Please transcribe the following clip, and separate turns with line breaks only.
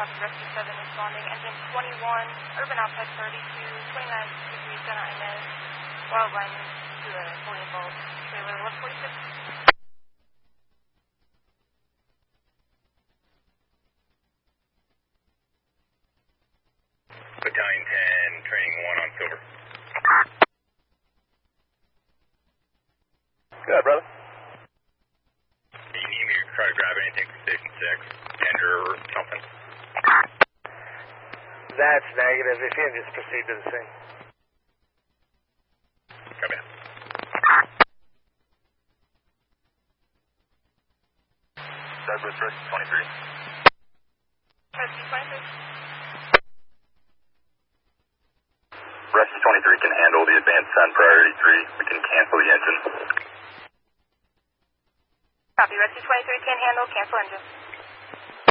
copy, Rescue 7 responding. Engine 21, Urban Outlet 32, 29 degrees Santa Ynez, wild line to the 40-volt trailer 146.
Battalion 10, training 1 on Silver.
Good, brother.
Do you need me to try to grab anything from Station 6? Tender or something?
That's negative. If you can just proceed to the scene.
Come in.
Douglas, Rescue 23.
Rescue 23.
Rescue 23 can handle the advanced sun priority 3. We can cancel the engine.
Copy, Rescue 23 can handle, cancel engine.